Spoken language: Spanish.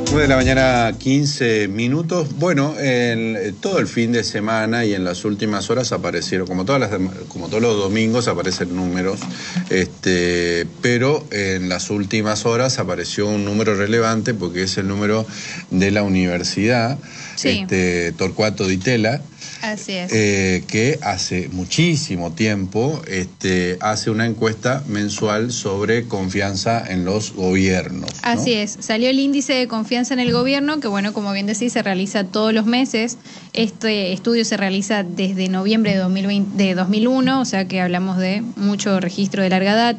9 de la mañana, 15 minutos. Bueno, todo el fin de semana y en las últimas horas aparecieron, como todos los domingos aparecen números, pero en las últimas horas apareció un número relevante porque es el número de la universidad, sí. Torcuato Di Tella. Así es. Que hace muchísimo tiempo hace una encuesta mensual sobre confianza en los gobiernos, ¿no? Así es, salió el índice de confianza en el gobierno, que bueno, como bien decís, se realiza todos los meses. Este estudio se realiza desde noviembre de 2001, o sea que hablamos de mucho registro de larga data.